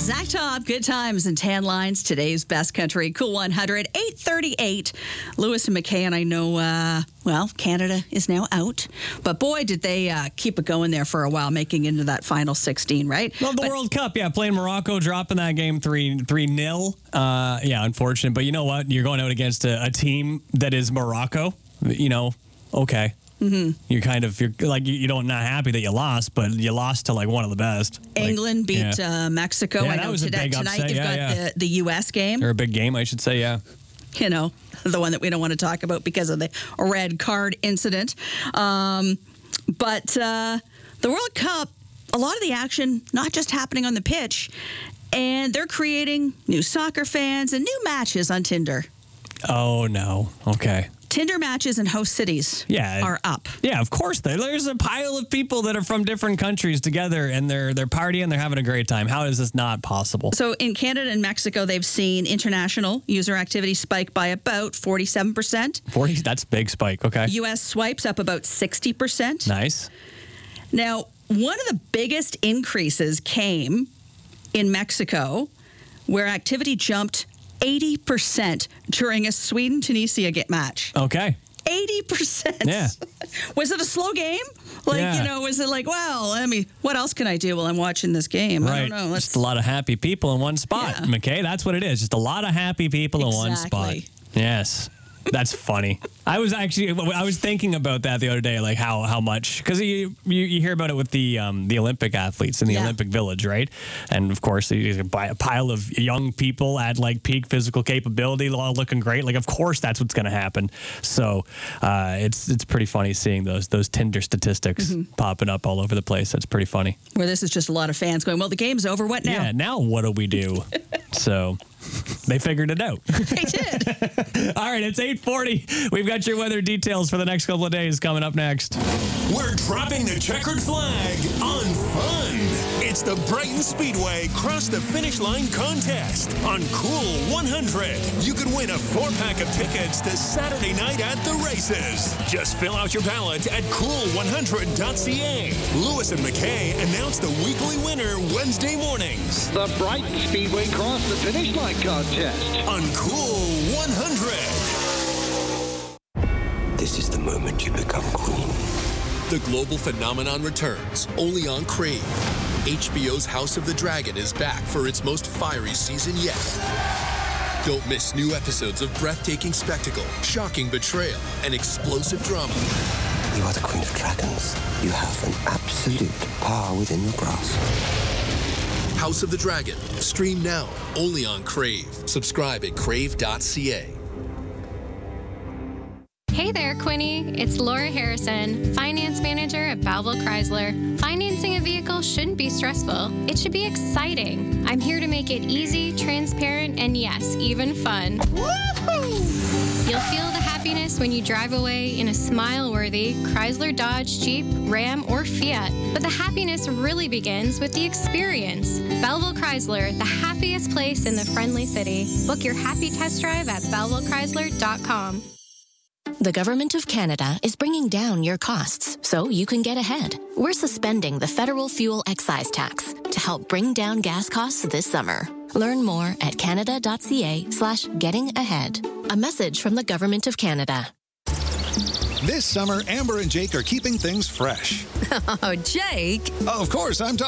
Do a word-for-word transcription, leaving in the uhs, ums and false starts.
Zach Top, good times and tan lines. Today's best country, Cool one hundred, eight thirty-eight. Lewis and McKay, and I know, uh, well, Canada is now out. But boy, did they uh, keep it going there for a while, making into that final sixteen, right? Well, the but, World Cup, yeah, playing Morocco, dropping that game three three nil. Uh, yeah, unfortunate. But you know what? You're going out against a, a team that is Morocco. You know, okay. Mm-hmm. You're kind of, you're like, you, you don't not happy that you lost, but you lost to like one of the best. England like, beat yeah. uh, Mexico. Yeah, I that know was a today, big tonight upset. you've Yeah, got yeah. The, the U S game. Or a big game, I should say, yeah. You know, the one that we don't want to talk about because of the red card incident. Um, but uh, the World Cup, a lot of the action, not just happening on the pitch, and they're creating new soccer fans and new matches on Tinder. Oh, no. Okay. Tinder matches in host cities yeah, are up. Yeah, of course. There's a pile of people that are from different countries together, and they're they're partying, they're having a great time. How is this not possible? So in Canada and Mexico, they've seen international user activity spike by about forty-seven percent. forty, that's a big spike, okay. U S swipes up about sixty percent. Nice. Now, one of the biggest increases came in Mexico, where activity jumped eighty percent during a Sweden-Tunisia match. Okay. eighty percent. Yeah. Was it a slow game? Like, yeah. you know, was it like, well, I mean, what else can I do while I'm watching this game? Right. I don't know. Let's... Just a lot of happy people in one spot, Yeah. McKay. That's what it is. Just a lot of happy people Exactly. in one spot. Yes. That's funny. I was actually, I was thinking about that the other day, like how how much, because you, you you hear about it with the um, the Olympic athletes in the Yeah. Olympic Village, right? And of course, you buy a pile of young people at like peak physical capability, all looking great. Like, of course, that's what's going to happen. So uh, it's it's pretty funny seeing those those Tinder statistics mm-hmm. popping up all over the place. That's pretty funny. Where this is just a lot of fans going, well, the game's over. What now? Yeah. Now what do we do? So. They figured it out. They did. All right, it's eight forty. We've got your weather details for the next couple of days coming up next. We're dropping the checkered flag on fun. It's the Brighton Speedway Cross the Finish Line contest on Cool one hundred. You could win a four-pack of tickets to Saturday night at the races. Just fill out your ballot at cool one hundred dot c a. Lewis and McKay announce the weekly winner Wednesday mornings. The Brighton Speedway Cross the Finish Line contest on Cool one hundred. This is the moment you become queen. The global phenomenon returns, only on Crave. H B O's House of the Dragon is back for its most fiery season yet. Don't miss new episodes of breathtaking spectacle, shocking betrayal, and explosive drama. You are the Queen of Dragons. You have an absolute power within your grasp. House of the Dragon. Stream now, only on Crave. Subscribe at crave dot c a. Hey there, Quinny. It's Laura Harrison, Finance Manager at Belleville Chrysler. Financing a vehicle shouldn't be stressful. It should be exciting. I'm here to make it easy, transparent, and yes, even fun. Woohoo! You'll feel the happiness when you drive away in a smile-worthy Chrysler, Dodge, Jeep, Ram, or Fiat. But the happiness really begins with the experience. Belleville Chrysler, the happiest place in the friendly city. Book your happy test drive at belleville chrysler dot com. The Government of Canada is bringing down your costs so you can get ahead. We're suspending the federal fuel excise tax to help bring down gas costs this summer. Learn more at canada dot c a slash getting ahead. A message from the Government of Canada. This summer, Amber and Jake are keeping things fresh. Oh, Jake. Of course, I'm talking.